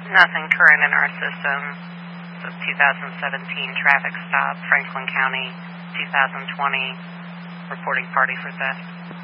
Nothing current in our system. The 2017 traffic stop, Franklin County, 2020 reporting party for theft.